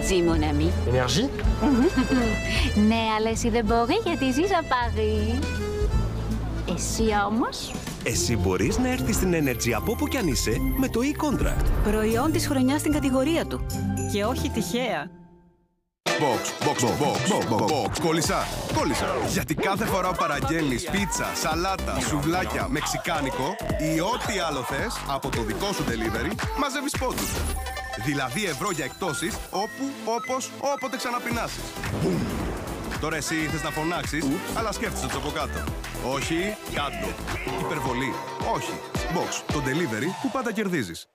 Energy, mon ami. Énergie? Ναι, αλλά εσύ δεν μπορεί γιατί ζεις à Paris. Εσύ όμως... Εσύ μπορείς να έρθεις στην Energy από όπου κι αν είσαι με το e-contract. Προϊόν της χρονιάς στην κατηγορία του. Και όχι τυχαία. Box. Κόλλησα. Γιατί κάθε φορά που παραγγέλνεις πίτσα, σαλάτα, σουβλάκια, μεξικάνικο ή ό,τι άλλο θες από το δικό σου delivery, μαζεύεις πόντους. Δηλαδή ευρώ για εκτόσεις όπου, όπως, όποτε ξαναπεινάσεις. Τώρα εσύ θες να φωνάξεις, αλλά σκέφτεσαι το από κάτω. Όχι, κάτω. Υπερβολή. Όχι. Box. Το delivery που πάντα κερδίζεις.